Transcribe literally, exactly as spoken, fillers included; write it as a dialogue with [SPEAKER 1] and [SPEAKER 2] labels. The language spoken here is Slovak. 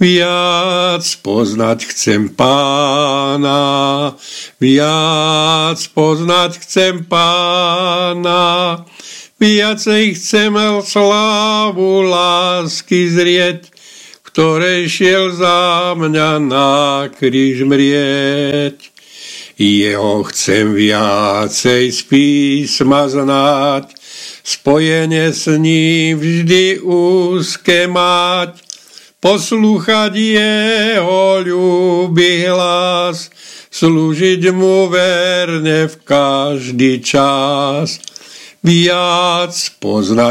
[SPEAKER 1] Viac poznať chcem Pána, viac poznať chcem Pána, viacej chcem slávu lásky zrieť, ktorej šiel za mňa na kríž mrieť. Jeho chcem viacej z písma znať, spojenie s ním vždy úzke mať, poslúchať jeho ľúby hlas, slúžiť mu verne v každý čas. Viac poznať